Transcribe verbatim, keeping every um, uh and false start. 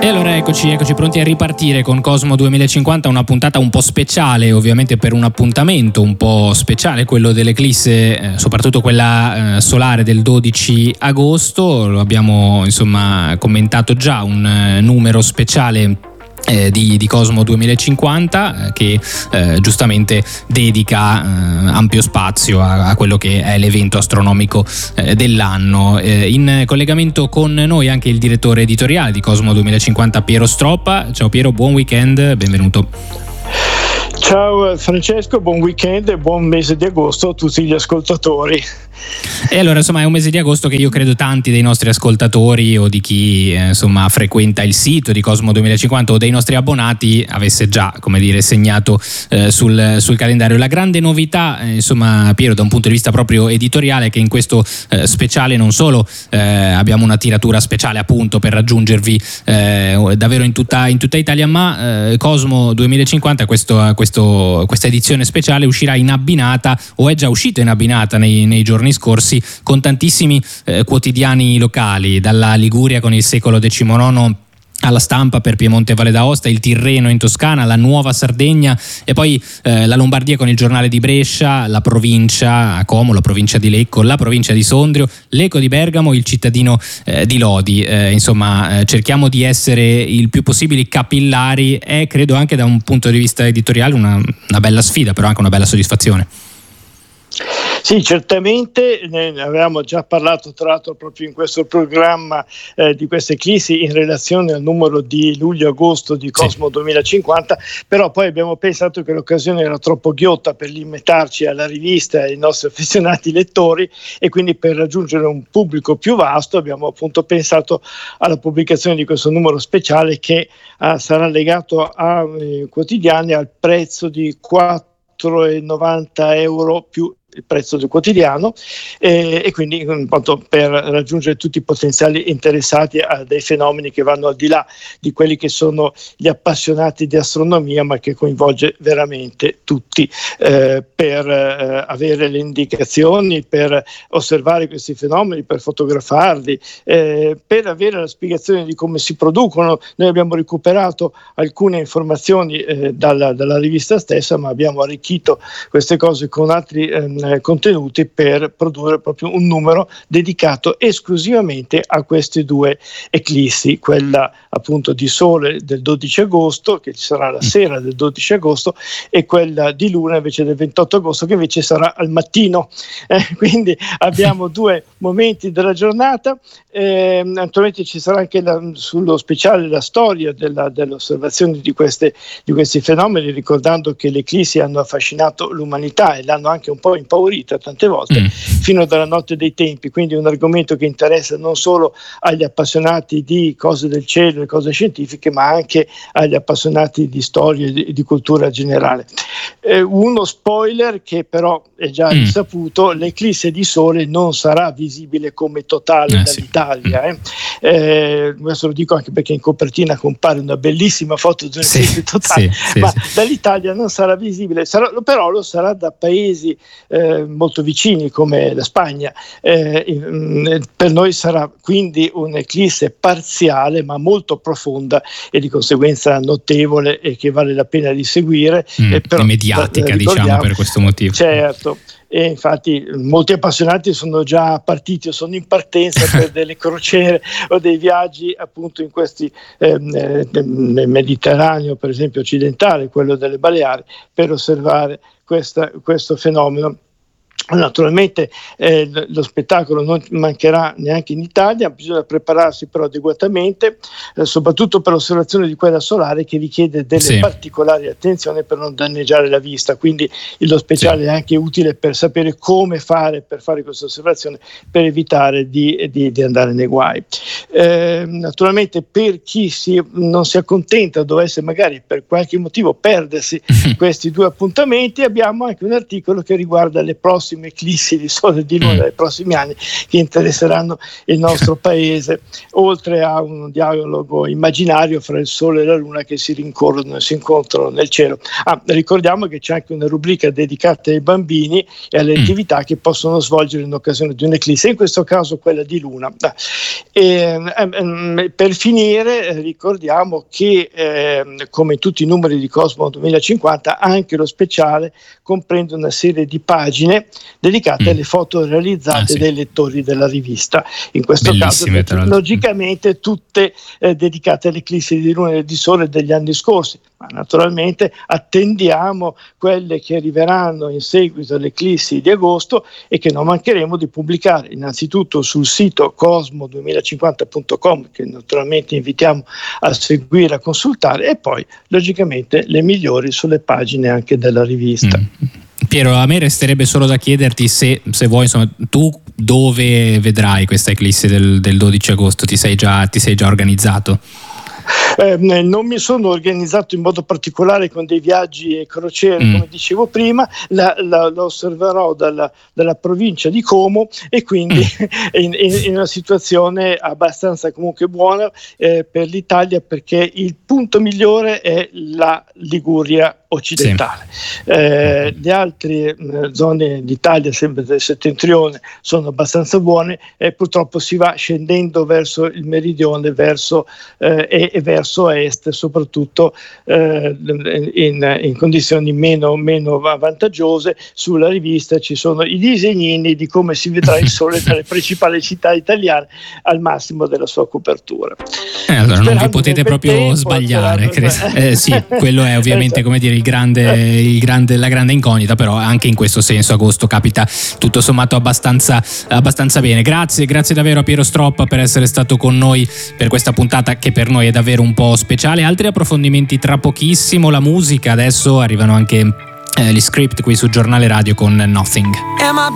E allora eccoci, eccoci pronti a ripartire con Cosmo duemilacinquanta, una puntata un po' speciale, ovviamente per un appuntamento un po' speciale, quello dell'eclisse, eh, soprattutto quella eh, solare del dodici agosto. Lo abbiamo insomma commentato già, un eh, numero speciale Eh, di, di Cosmo duemilacinquanta eh, che eh, giustamente dedica eh, ampio spazio a, a quello che è l'evento astronomico eh, dell'anno. Eh, in collegamento con noi anche il direttore editoriale di Cosmo duemilacinquanta, Piero Stroppa. Ciao Piero, buon weekend, benvenuto. Ciao Francesco, buon weekend e buon mese di agosto a tutti gli ascoltatori. E allora insomma è un mese di agosto che io credo tanti dei nostri ascoltatori o di chi eh, insomma frequenta il sito di Cosmo duemilacinquanta o dei nostri abbonati avesse già, come dire, segnato eh, sul, sul calendario. La grande novità eh, insomma Piero, da un punto di vista proprio editoriale, è che in questo eh, speciale non solo eh, abbiamo una tiratura speciale appunto per raggiungervi eh, davvero in tutta, in tutta Italia, ma eh, Cosmo duemilacinquanta, questo, questo, questa edizione speciale uscirà in abbinata, o è già uscita in abbinata nei, nei giorni scorsi, con tantissimi eh, quotidiani locali, dalla Liguria con il Secolo diciannove alla Stampa per Piemonte e Valle d'Aosta, il Tirreno in Toscana, la Nuova Sardegna e poi eh, la Lombardia con il Giornale di Brescia, la provincia a Como, la provincia di Lecco, la provincia di Sondrio, l'Eco di Bergamo, il Cittadino eh, di Lodi. Eh, insomma eh, cerchiamo di essere il più possibile capillari. È, credo, anche da un punto di vista editoriale una, una bella sfida, però anche una bella soddisfazione. Sì, certamente, ne avevamo già parlato tra l'altro proprio in questo programma eh, di queste eclissi in relazione al numero di luglio-agosto di Cosmo sì. duemilacinquanta, però poi abbiamo pensato che l'occasione era troppo ghiotta per limitarci alla rivista e ai nostri affezionati lettori, e quindi per raggiungere un pubblico più vasto abbiamo appunto pensato alla pubblicazione di questo numero speciale che ah, sarà legato a eh, quotidiani al prezzo di quattro e novanta euro più il prezzo del quotidiano, eh, e quindi appunto, per raggiungere tutti i potenziali interessati a dei fenomeni che vanno al di là di quelli che sono gli appassionati di astronomia, ma che coinvolge veramente tutti, eh, per eh, avere le indicazioni, per osservare questi fenomeni, per fotografarli, eh, per avere la spiegazione di come si producono. Noi abbiamo recuperato alcune informazioni eh, dalla, dalla rivista stessa, ma abbiamo arricchito queste cose con altri eh, contenuti per produrre proprio un numero dedicato esclusivamente a queste due eclissi, quella appunto di Sole del dodici agosto, che ci sarà la sera del dodici agosto, e quella di Luna invece del ventotto agosto, che invece sarà al mattino. Eh, quindi abbiamo due momenti della giornata. Eh, naturalmente ci sarà anche la, sullo speciale la storia della, dell'osservazione di, queste, di questi fenomeni, ricordando che le eclissi hanno affascinato l'umanità e l'hanno anche un po' impaurita tante volte mm. fino dalla notte dei tempi, quindi un argomento che interessa non solo agli appassionati di cose del cielo e cose scientifiche, ma anche agli appassionati di storia e di, di cultura generale. Eh, uno spoiler che però è già mm. risaputo: l'eclisse di Sole non sarà visibile come totale eh, dall'Italia. Sì. Eh. Eh, questo lo dico anche perché in copertina compare una bellissima foto di un'eclisse sì, totale, sì, ma sì, dall'Italia non sarà visibile, sarà, però lo sarà da paesi eh, molto vicini come la Spagna. Eh, per noi sarà quindi un'eclisse parziale ma molto profonda e di conseguenza notevole e che vale la pena di seguire. Mm, eh, però, mediatica, diciamo, per questo motivo. Certo. E infatti molti appassionati sono già partiti o sono in partenza per delle crociere o dei viaggi appunto in questi eh, nel Mediterraneo, per esempio occidentale, quello delle Baleari, per osservare questa, questo fenomeno. Naturalmente eh, lo spettacolo non mancherà neanche in Italia, bisogna prepararsi però adeguatamente, eh, soprattutto per l'osservazione di quella solare, che richiede delle sì. particolari attenzioni per non danneggiare la vista, quindi lo speciale sì. è anche utile per sapere come fare per fare questa osservazione, per evitare di, di, di andare nei guai. Eh, naturalmente per chi si, non si accontenta, dovesse magari per qualche motivo perdersi questi due appuntamenti, abbiamo anche un articolo che riguarda le prossime prossime eclissi di Sole e di Luna dei prossimi anni che interesseranno il nostro paese, oltre a un dialogo immaginario fra il Sole e la Luna che si rincorrono e si incontrano nel cielo. Ah, ricordiamo che c'è anche una rubrica dedicata ai bambini e alle attività che possono svolgere in occasione di un'eclisse, in questo caso quella di Luna. E, ehm, per finire ricordiamo che ehm, come in tutti i numeri di Cosmo duemilacinquanta anche lo speciale comprende una serie di pagine dedicate mm. alle foto realizzate ah, sì. dai lettori della rivista, in questo Bellissime, caso logicamente tutte eh, dedicate alle eclissi di Luna e di Sole degli anni scorsi, ma naturalmente attendiamo quelle che arriveranno in seguito alle eclissi di agosto e che non mancheremo di pubblicare innanzitutto sul sito cosmo duemilacinquanta punto com, che naturalmente invitiamo a seguire, a consultare, e poi logicamente le migliori sulle pagine anche della rivista. Mm. Piero, a me resterebbe solo da chiederti se, se vuoi, insomma, tu dove vedrai questa eclisse del, del dodici agosto? Ti sei già, ti sei già organizzato? Eh, non mi sono organizzato in modo particolare con dei viaggi e crociere, mm. come dicevo prima, la, la, la osserverò dalla, dalla provincia di Como e quindi mm. in, in, in una situazione abbastanza comunque buona eh, per l'Italia, perché il punto migliore è la Liguria occidentale. Sì. Eh, le altre eh, zone d'Italia, sempre del settentrione, sono abbastanza buone e purtroppo si va scendendo verso il meridione, verso eh, e, e verso est, soprattutto eh, in, in condizioni meno, meno vantaggiose. Sulla rivista ci sono i disegnini di come si vedrà il Sole dalle principali città italiane al massimo della sua copertura. Eh, allora non vi potete proprio tempo, sbagliare, eh, sì, quello è ovviamente esatto. come dire il grande, il grande, la grande incognita, però anche in questo senso agosto capita tutto sommato abbastanza, abbastanza bene. Grazie, grazie davvero a Piero Stroppa per essere stato con noi per questa puntata che per noi è davvero un po' speciale. Altri approfondimenti tra pochissimo, la musica, adesso arrivano anche eh, gli script qui su Giornale Radio con Nothing.